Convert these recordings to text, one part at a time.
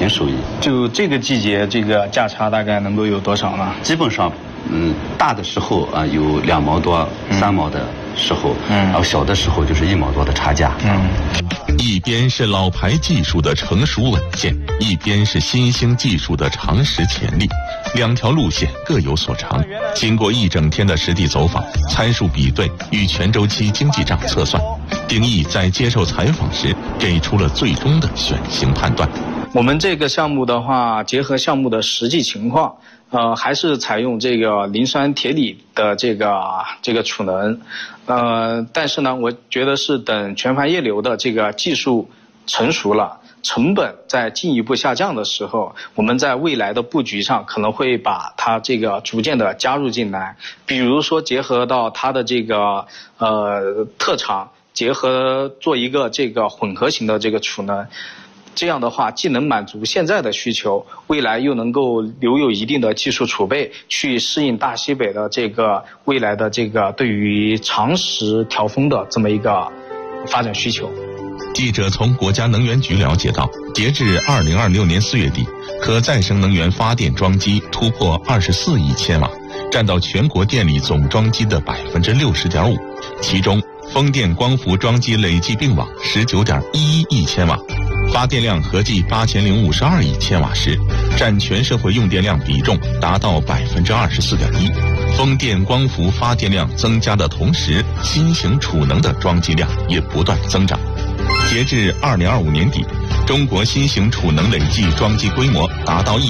年收益。 就这个季节，这个价差大概能够有多少呢？ 基本上，大的时候啊有2毛多、3毛的时候，然后小的时候就是1毛多的差价。 一边是老牌技术的成熟稳健，一边是新兴技术的长实潜力，两条路线各有所长。经过一整天的实地走访、参数比对与全周期经济账测算，丁毅在接受采访时给出了最终的选型判断。 我们这个项目的话，结合项目的实际情况，还是采用这个磷酸铁锂的这个储能，但是呢，我觉得是等全盘液流的这个技术成熟了，成本在进一步下降的时候，我们在未来的布局上可能会把它这个逐渐的加入进来，比如说结合到它的这个特长，结合做一个这个混合型的这个储能。这样的话，既能满足现在的需求，未来又能够留有一定的技术储备，去适应大西北的这个未来的这个对于长时调峰的这么一个发展需求。 记者从国家能源局了解到，截至2026年4月底，可再生能源发电装机突破24亿千瓦，占到全国电力总装机的60.5%，其中风电光伏装机累计并网19.11亿千瓦。发电量合计8052亿千瓦时，占全社会用电量比重达到24.1%。风电光伏发电量增加的同时，新型储能的装机量也不断增长。截至2025年底，中国新型储能累计装机规模达到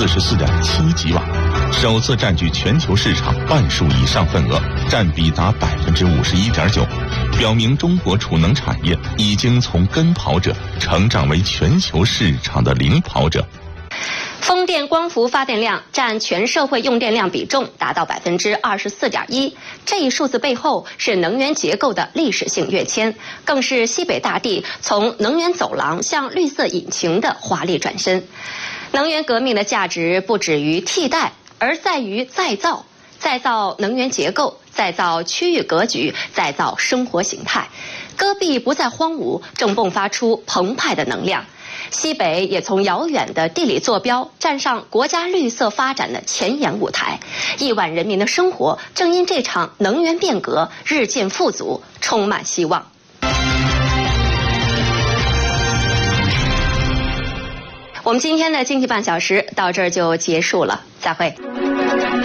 144.7吉瓦，首次占据全球市场半数以上份额，占比达51.9%。表明中国储能产业已经从跟跑者成长为全球市场的领跑者。 风电光伏发电量占全社会用电量比重达到24.1%，这一数字背后是能源结构的历史性跃迁，更是西北大地从能源走廊向绿色引擎的华丽转身。能源革命的价值不止于替代，而在于再造。再造能源结构，再造区域格局，再造生活形态。戈壁不再荒芜，正迸发出澎湃的能量。西北也从遥远的地理坐标站上国家绿色发展的前沿舞台，亿万人民的生活正因这场能源变革日渐富足，充满希望。我们今天的经济半小时到这儿就结束了，再会。